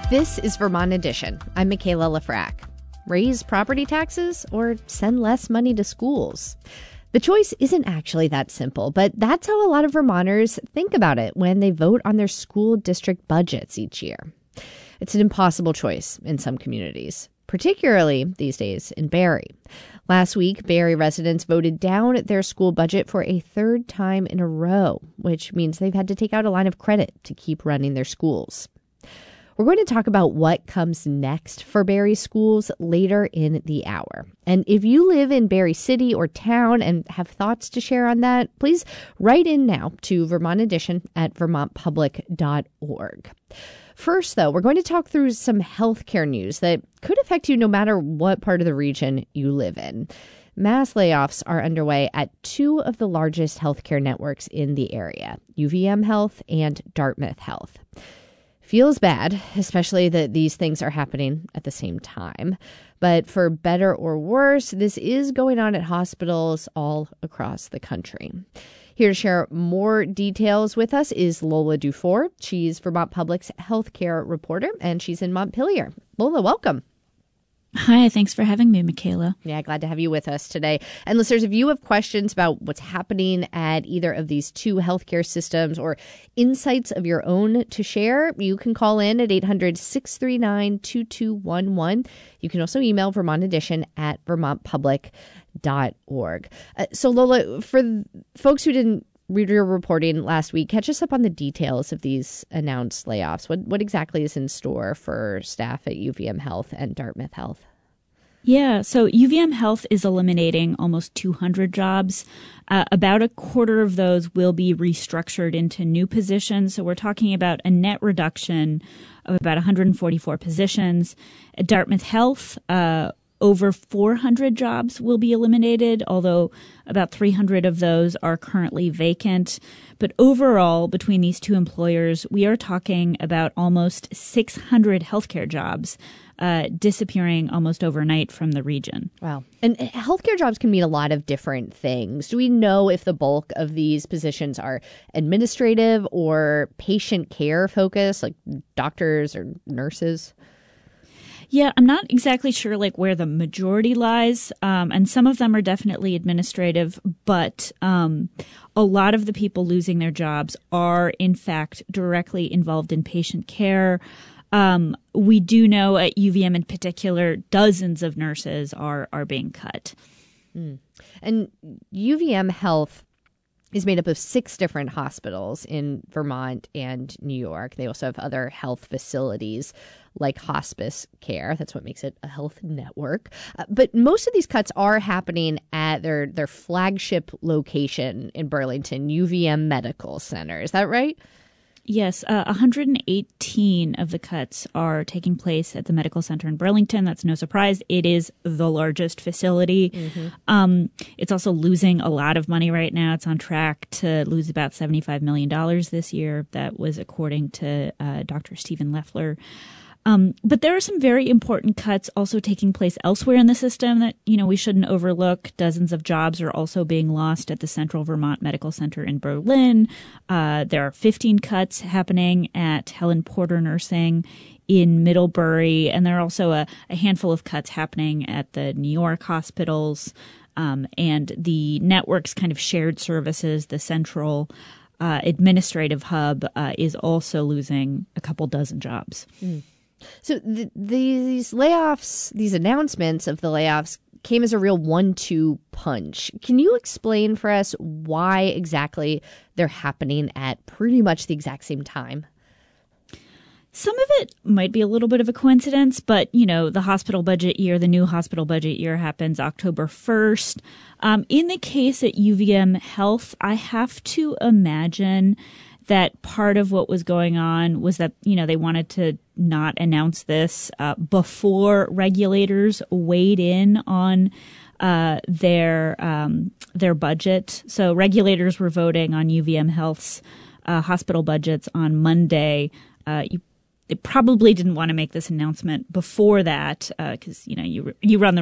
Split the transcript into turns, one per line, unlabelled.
This is Vermont Edition. I'm Michaela Lafrac. Raise property taxes or send less money to schools? The choice isn't actually that simple, but that's how a lot of Vermonters think about it when they vote on their school district budgets each year. It's an impossible choice in some communities, particularly these days in Barre. Last week, Barre residents voted down their school budget for a third time in a row, which means they've had to take out a line of credit to keep running their schools. We're going to talk about what comes next for Barre schools later in the hour. And if you live in Barre City or town and have thoughts to share on that, please write in now to Vermont Edition at vermontpublic.org. First, though, we're going to talk through some healthcare news that could affect you no matter what part of the region you live in. Mass layoffs are underway at two of the largest healthcare networks in the area, UVM Health and Dartmouth Health. Feels bad, especially that these things are happening at the same time. But for better or worse, this is going on at hospitals all across the country. Here to share more details with us is Lola Dufour. She's Vermont Public's healthcare reporter, and she's in Montpelier. Lola, welcome.
Hi, thanks for having me, Michaela.
Yeah, glad to have you with us today. And listeners, if you have questions about what's happening at either of these two healthcare systems or insights of your own to share, you can call in at 800-639-2211. You can also email Vermont Edition at vermontpublic.org. So Lola, for folks who didn't read your reporting last week, catch us up on the details of these announced layoffs. What exactly is in store for staff at UVM Health and Dartmouth Health?
Yeah, so UVM Health is eliminating almost 200 jobs. About a quarter of those will be restructured into new positions. So we're talking about a net reduction of about 144 positions. At Dartmouth Health, over 400 jobs will be eliminated, although about 300 of those are currently vacant. But overall, between these two employers, we are talking about almost 600 healthcare jobs disappearing almost overnight from the region.
Wow. And healthcare jobs can mean a lot of different things. Do we know if the bulk of these positions are administrative or patient care focused, like doctors or nurses?
Yeah, I'm not exactly sure where the majority lies, and some of them are definitely administrative, but a lot of the people losing their jobs are, in fact, directly involved in patient care. We do know at UVM in particular, dozens of nurses are being cut.
And UVM Health is made up of 6 different hospitals in Vermont and New York. They also have other health facilities like hospice care. That's what makes it a health network. But most of these cuts are happening at their flagship location in Burlington, UVM Medical Center. Is that right?
Yes, 118 of the cuts are taking place at the medical center in Burlington. That's no surprise. It is the largest facility. Mm-hmm. It's also losing a lot of money right now. It's on track to lose about $75 million this year. That was according to Dr. Stephen Leffler. But there are some very important cuts also taking place elsewhere in the system that, we shouldn't overlook. Dozens of jobs are also being lost at the Central Vermont Medical Center in Berlin. There are 15 cuts happening at Helen Porter Nursing in Middlebury. And there are also a handful of cuts happening at the New York hospitals. And the network's kind of shared services, the central administrative hub, is also losing a couple dozen jobs.
So these layoffs, these announcements of the layoffs came as a real 1-2 punch. Can you explain for us why exactly they're happening at pretty much the exact same time?
Some of it might be a little bit of a coincidence, but, the hospital budget year, the new hospital budget year happens October 1st. In the case at UVM Health, I have to imagine that part of what was going on was that, they wanted to not announce this before regulators weighed in on their budget. So regulators were voting on UVM Health's hospital budgets on Monday. They probably didn't want to make this announcement before that because, you run the